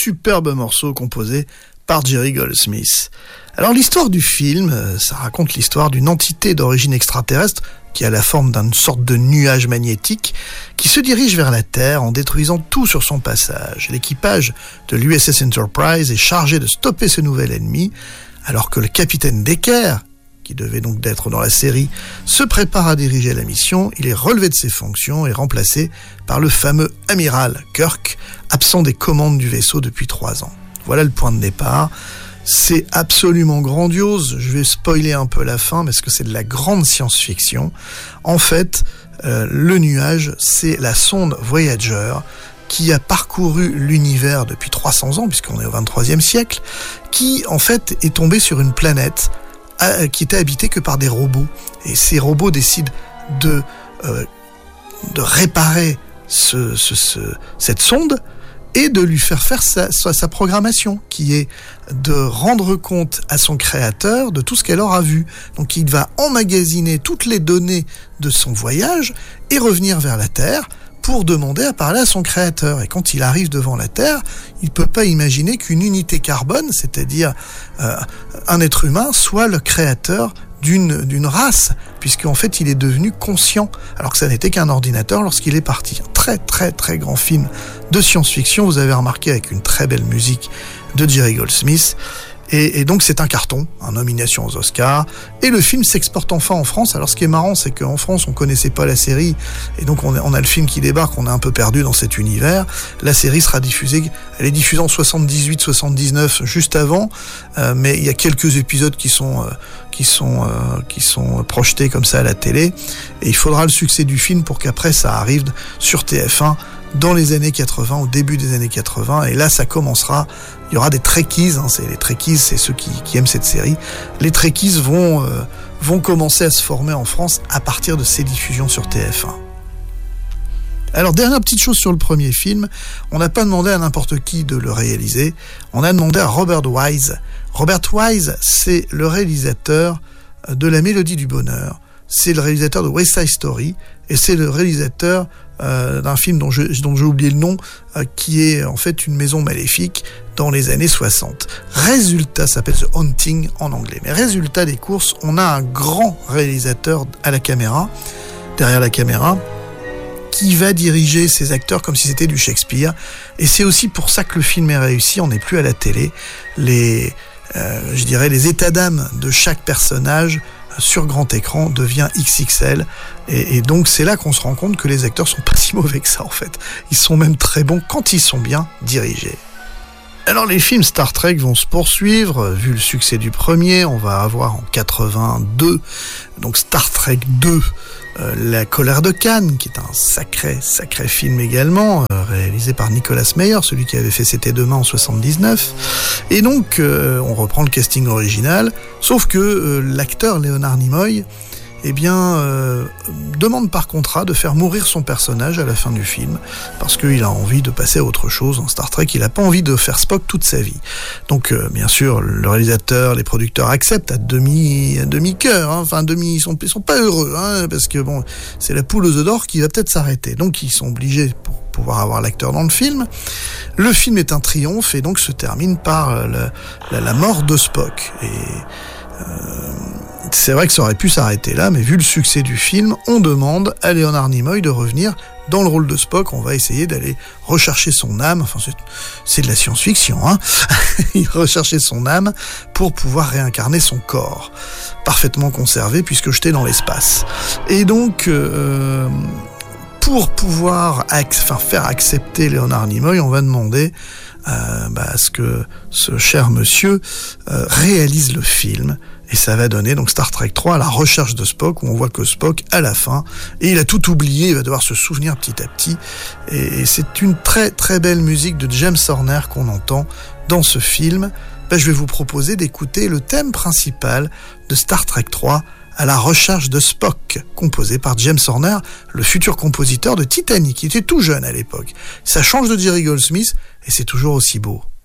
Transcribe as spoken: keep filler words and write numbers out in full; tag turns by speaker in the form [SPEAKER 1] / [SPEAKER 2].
[SPEAKER 1] superbe morceau composé par Jerry Goldsmith. Alors l'histoire du film, ça raconte l'histoire d'une entité d'origine extraterrestre qui a la forme d'une sorte de nuage magnétique qui se dirige vers la Terre en détruisant tout sur son passage. L'équipage de l'U S S Enterprise est chargé de stopper ce nouvel ennemi, alors que le capitaine Decker, qui devait donc d'être dans la série, se prépare à diriger la mission. Il est relevé de ses fonctions et remplacé par le fameux amiral Kirk, absent des commandes du vaisseau depuis trois ans. Voilà le point de départ. C'est absolument grandiose. Je vais spoiler un peu la fin parce que c'est de la grande science-fiction. En fait, euh, le nuage, c'est la sonde Voyager qui a parcouru l'univers depuis trois cents ans, puisqu'on est au vingt-troisième siècle, qui en fait est tombée sur une planète euh, qui était habitée que par des robots. Et ces robots décident de, euh, de réparer ce, ce, ce, cette sonde et de lui faire faire sa, sa, sa programmation, qui est de rendre compte à son créateur de tout ce qu'elle aura vu. Donc il va emmagasiner toutes les données de son voyage et revenir vers la Terre pour demander à parler à son créateur. Et quand il arrive devant la Terre, il ne peut pas imaginer qu'une unité carbone, c'est-à-dire euh, un être humain, soit le créateur d'une, d'une race, puisqu'en fait il est devenu conscient, alors que ça n'était qu'un ordinateur lorsqu'il est parti. Un très très très grand film de science-fiction, vous avez remarqué, avec une très belle musique de Jerry Goldsmith. Et, et donc c'est un carton, une nomination aux Oscars, et le film s'exporte enfin en France. Alors ce qui est marrant, c'est qu'en France on connaissait pas la série, et donc on a, on a le film qui débarque, on est un peu perdu dans cet univers. La série sera diffusée, elle est diffusée en soixante-dix-huit soixante-dix-neuf, juste avant, euh, mais il y a quelques épisodes qui sont euh, qui sont euh, qui sont projetés comme ça à la télé, et il faudra le succès du film pour qu'après ça arrive sur T F un dans les années quatre-vingts, au début des années quatre-vingts, et là ça commencera. Il y aura des Trekkies, hein, c'est les Trekkies, c'est ceux qui, qui aiment cette série. Les Trekkies vont euh, vont commencer à se former en France à partir de ces diffusions sur T F un. Alors, dernière petite chose sur le premier film, on n'a pas demandé à n'importe qui de le réaliser, on a demandé à Robert Wise. Robert Wise, c'est le réalisateur de La Mélodie du Bonheur, c'est le réalisateur de West Side Story, et c'est le réalisateur euh, d'un film dont, je, dont j'ai oublié le nom, euh, qui est en fait Une maison maléfique, dans les années soixante. Résultat, ça s'appelle The Haunting en anglais. Mais résultat des courses, on a un grand réalisateur à la caméra, derrière la caméra, qui va diriger ses acteurs comme si c'était du Shakespeare. Et c'est aussi pour ça que le film est réussi. On n'est plus à la télé. Les, euh, je dirais, les états d'âme de chaque personnage sur grand écran devient X X L. Et, et donc c'est là qu'on se rend compte que les acteurs sont pas si mauvais que ça en fait. Ils sont même très bons quand ils sont bien dirigés. Alors les films Star Trek vont se poursuivre, vu le succès du premier, on va avoir en quatre-vingt-deux, donc Star Trek deux, euh, La colère de Khan, qui est un sacré, sacré film également, euh, réalisé par Nicolas Meyer, celui qui avait fait C'était demain en soixante-dix-neuf, et donc euh, on reprend le casting original, sauf que euh, l'acteur Leonard Nimoy, eh bien, euh, demande par contrat de faire mourir son personnage à la fin du film, parce qu'il a envie de passer à autre chose en Star Trek, il n'a pas envie de faire Spock toute sa vie. Donc, euh, bien sûr, le réalisateur, les producteurs acceptent à demi, à demi-cœur, hein, enfin, demi, ils sont, ils sont pas heureux, hein, parce que bon, c'est la poule aux œufs d'or qui va peut-être s'arrêter. Donc, ils sont obligés pour pouvoir avoir l'acteur dans le film. Le film est un triomphe et donc se termine par la, la, la mort de Spock. Et euh, c'est vrai que ça aurait pu s'arrêter là, mais vu le succès du film, on demande à Leonard Nimoy de revenir dans le rôle de Spock. On va essayer d'aller rechercher son âme, enfin c'est, c'est de la science-fiction, hein. Il recherchait son âme pour pouvoir réincarner son corps, parfaitement conservé puisque jeté dans l'espace. Et donc, euh, pour pouvoir ac- enfin, faire accepter Leonard Nimoy, on va demander euh, bah, à ce que ce cher monsieur euh, réalise le film. Et ça va donner donc Star Trek trois, la recherche de Spock, où on voit que Spock, à la fin, et il a tout oublié, il va devoir se souvenir petit à petit. Et, et c'est une très très belle musique de James Horner qu'on entend dans ce film. Ben, je vais vous proposer d'écouter le thème principal de Star Trek trois, à la recherche de Spock, composé par James Horner, le futur compositeur de Titanic. Il était tout jeune à l'époque. Ça change de Jerry Goldsmith, et c'est toujours aussi beau.